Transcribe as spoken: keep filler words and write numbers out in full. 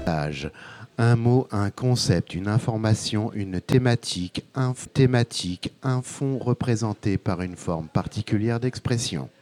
Âge. Un mot, un concept, une information, une thématique, un thématique, un fond représenté par une forme particulière d'expression.